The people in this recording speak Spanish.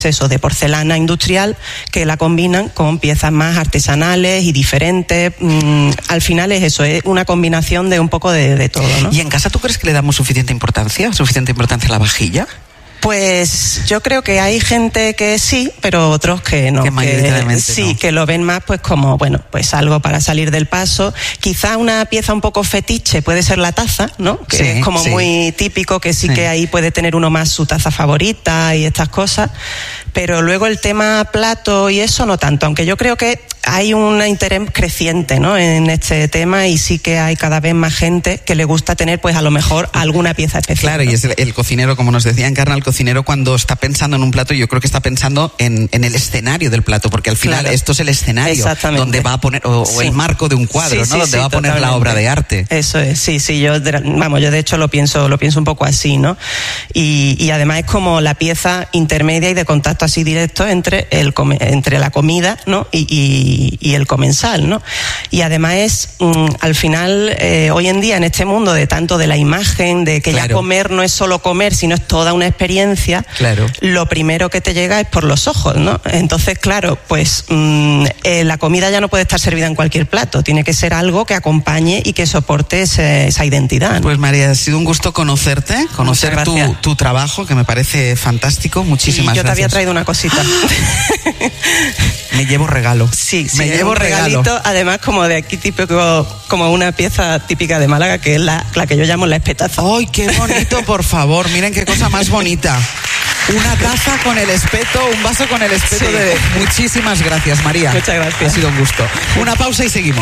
eso, de porcelana industrial, que la combinan con piezas más artesanales y diferentes. Al final es eso, es una combinación de un poco de todo, ¿no? ¿Y en casa tú crees que le damos suficiente importancia a la vajilla? Pues yo creo que hay gente que sí, pero otros que no. Que mayoritariamente sí, no. que lo ven más pues como, bueno, pues algo para salir del paso. Quizá una pieza un poco fetiche puede ser la taza, ¿no? Que sí, es como sí. muy típico, que sí que ahí puede tener uno más su taza favorita y estas cosas. Pero luego el tema plato y eso no tanto, aunque yo creo que hay un interés creciente, ¿no?, en este tema, y sí que hay cada vez más gente que le gusta tener, pues a lo mejor alguna pieza especial. Claro, ¿no? Y es el cocinero, como nos decía Encarna, el cocinero cuando está pensando en un plato, yo creo que está pensando en el escenario del plato, porque al final esto es el escenario donde va a poner, o el marco de un cuadro, ¿no? Donde va a poner la obra de arte. Eso es, sí, yo de hecho lo pienso un poco así, ¿no? Y además es como la pieza intermedia y de contacto así directo entre la comida, ¿no?, y el comensal, ¿no? Y además es, al final, hoy en día en este mundo de tanto de la imagen, de que ya comer no es solo comer, sino es toda una experiencia, lo primero que te llega es por los ojos, ¿no? Entonces, claro, pues la comida ya no puede estar servida en cualquier plato, tiene que ser algo que acompañe y que soporte esa identidad, ¿no? Pues María, ha sido un gusto conocerte, conocer tu trabajo, que me parece fantástico. Muchísimas gracias. Yo te había traído una cosita. Me llevo regalo. Sí, me llevo regalito, además como de aquí típico, como una pieza típica de Málaga, que es la que yo llamo la espetaza. ¡Ay, qué bonito, por favor! Miren qué cosa más bonita. Una taza con el espeto, un vaso con el espeto. Muchísimas gracias, María. Muchas gracias. Ha sido un gusto. Una pausa y seguimos.